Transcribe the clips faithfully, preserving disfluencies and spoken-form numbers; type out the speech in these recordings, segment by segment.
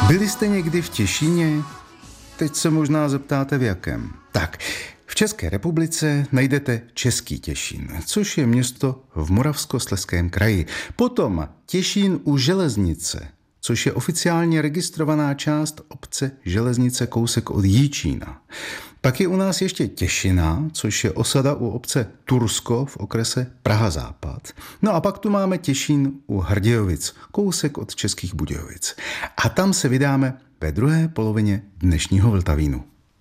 Byli jste někdy v Těšíně? Teď se možná zeptáte v jakém. Tak, v České republice najdete Český Těšín, což je město v Moravskoslezském kraji. Potom Těšín u železnice, což je oficiálně registrovaná část obce Železnice kousek od Jičína. Pak je u nás ještě Těšina, což je osada u obce Tursko v okrese Praha-Západ. No a pak tu máme Těšín u Hrdějovic, kousek od Českých Budějovic. A tam se vydáme ve druhé polovině dnešního Vltavínu.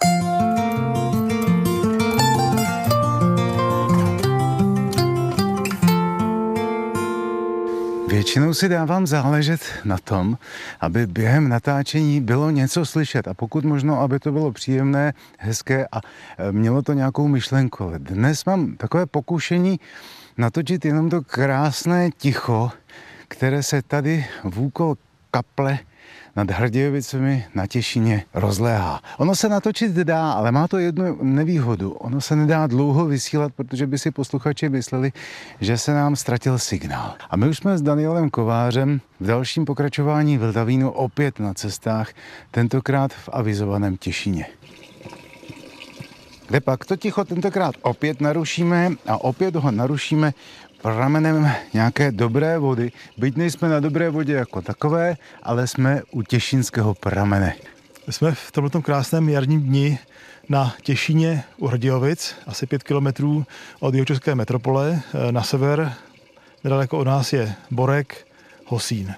Většinou si dávám záležet na tom, aby během natáčení bylo něco slyšet a pokud možno, aby to bylo příjemné, hezké a mělo to nějakou myšlenku. Dnes mám takové pokušení natočit jenom to krásné ticho, které se tady v úkol kaple nad Hrdějovicemi na Těšíně rozléhá. Ono se natočit dá, ale má to jednu nevýhodu. Ono se nedá dlouho vysílat, protože by si posluchači mysleli, že se nám ztratil signál. A my už jsme s Danielem Kovářem v dalším pokračování Vltavínu opět na cestách, tentokrát v avizovaném Těšíně. Kde pak to ticho tentokrát opět narušíme a opět ho narušíme pramenem nějaké dobré vody. Byť nejsme na dobré vodě jako takové, ale jsme u těšínského pramene. Jsme v tomto krásném jarním dni na Těšíně u Hrdějovic, asi pět kilometrů od jihočeské metropole. Na sever, nedaleko od nás je Borek, Hosín.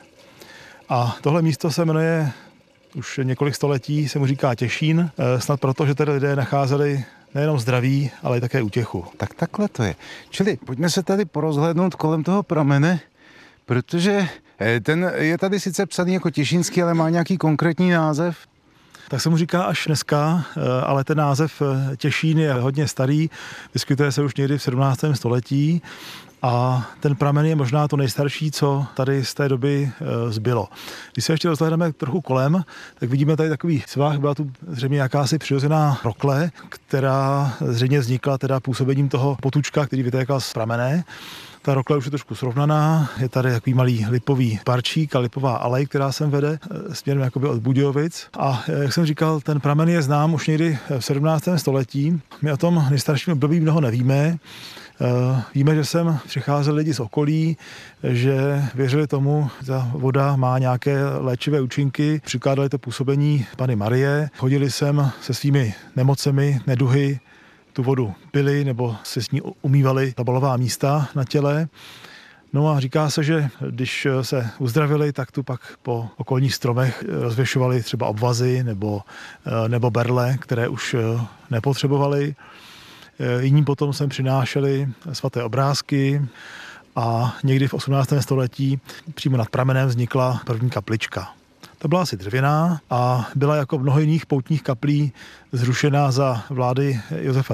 A tohle místo se jmenuje už několik století, se mu říká Těšín, snad proto, že tady lidé nacházeli nejenom zdraví, ale i také útěchu. Tak takhle to je. Čili pojďme se tady porozhlédnout kolem toho pramene, protože ten je tady sice psaný jako těšínský, ale má nějaký konkrétní název. Tak se mu říká až dneska, ale ten název Těšín je hodně starý, vyskytuje se už někdy v sedmnáctém století a ten pramen je možná to nejstarší, co tady z té doby zbylo. Když se ještě rozhlédneme trochu kolem, tak vidíme tady takový svah, byla tu zřejmě jakási přirozená rokle, která zřejmě vznikla teda působením toho potučka, který vytékal z pramene. Ta rokle už je trošku srovnaná, je tady takový malý lipový parčík a lipová alej, která sem vede směrem jakoby od Budějovic. A jak jsem říkal, ten pramen je znám už někdy v sedmnáctém století. My o tom nejstarším období mnoho nevíme. Víme, že sem přicházeli lidi z okolí, že věřili tomu, že ta voda má nějaké léčivé účinky, přikládali to působení Panny Marie, chodili sem se svými nemocemi, neduhy, tu vodu pili nebo se s ní umývali ta bolavá místa na těle. No a říká se, že když se uzdravili, tak tu pak po okolních stromech rozvěšovali třeba obvazy nebo, nebo berle, které už nepotřebovali. Jiní potom sem přinášeli svaté obrázky a někdy v osmnáctém století přímo nad pramenem vznikla první kaplička. Ta byla asi dřevěná a byla jako mnoho jiných poutních kaplí zrušená za vlády Josefa